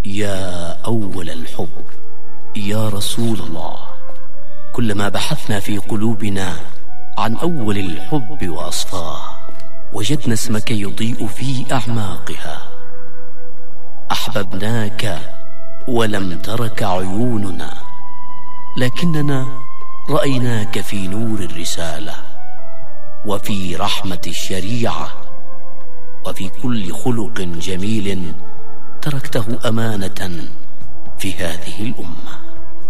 يا أول الحب يا رسول الله، كلما بحثنا في قلوبنا عن أول الحب وأصفاه وجدنا اسمك يضيء في أعماقها. أحببناك ولم ترك عيوننا، لكننا رأيناك في نور الرسالة وفي رحمة الشريعة وفي كل خلق جميل تركته أمانة في هذه الأمة.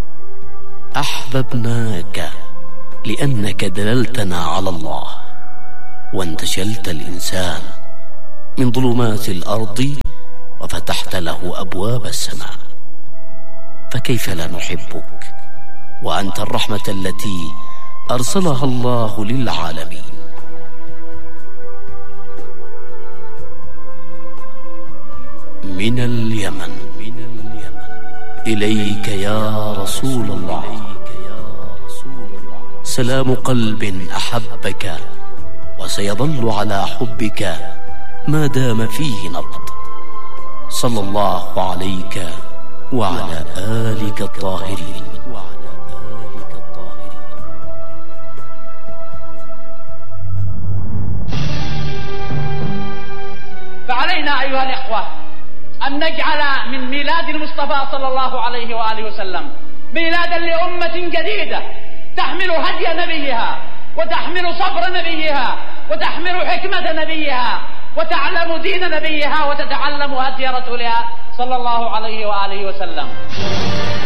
أحببناك لأنك دللتنا على الله وانتشلت الإنسان من ظلمات الأرض وفتحت له أبواب السماء، فكيف لا نحبك وأنت الرحمة التي أرسلها الله للعالمين. من اليمن إليك يا رسول الله، سلام قلب أحبك وسيظل على حبك ما دام فيه نبض. صلى الله عليك وعلى آلك الطاهرين. فعلينا أيها الإخوة أن نجعل من ميلاد المصطفى صلى الله عليه وآله وسلم ميلادا لأمة جديدة تحمل هدي نبيها وتحمل صبر نبيها وتحمل حكمة نبيها وتعلم دين نبيها وتتعلم هدي رسولها صلى الله عليه وآله وسلم.